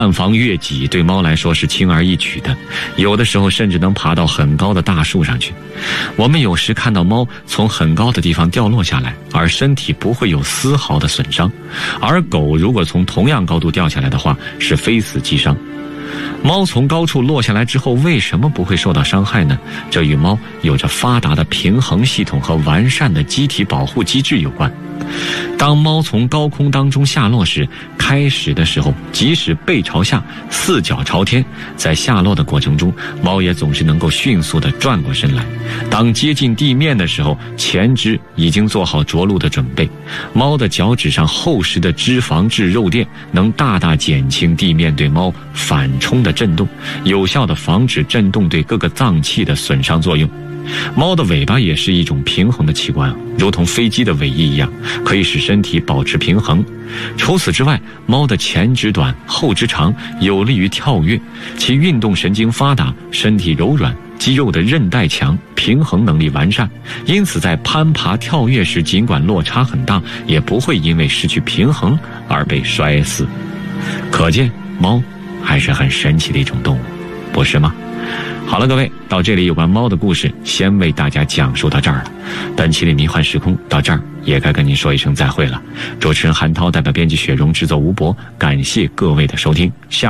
暗房越脊对猫来说是轻而易举的，有的时候甚至能爬到很高的大树上去。我们有时看到猫从很高的地方掉落下来，而身体不会有丝毫的损伤，而狗如果从同样高度掉下来的话，是非死即伤。猫从高处落下来之后为什么不会受到伤害呢？这与猫有着发达的平衡系统和完善的机体保护机制有关。当猫从高空当中下落时，开始的时候即使背朝下，四脚朝天，在下落的过程中，猫也总是能够迅速地转过身来。当接近地面的时候，前肢已经做好着陆的准备。猫的脚趾上厚实的脂肪质肉垫能大大减轻地面对猫反冲的震动，有效地防止震动对各个脏器的损伤作用。猫的尾巴也是一种平衡的器官，如同飞机的尾翼一样，可以使身体保持平衡。除此之外，猫的前肢短，后肢长，有利于跳跃，其运动神经发达，身体柔软，肌肉的韧带强，平衡能力完善，因此在攀爬跳跃时，尽管落差很大，也不会因为失去平衡而被摔死。可见猫还是很神奇的一种动物，不是吗？好了，各位，到这里有关猫的故事先为大家讲述到这儿了。本期的迷幻时空到这儿也该跟您说一声再会了。主持人韩涛代表编辑雪蓉，制作吴博，感谢各位的收听。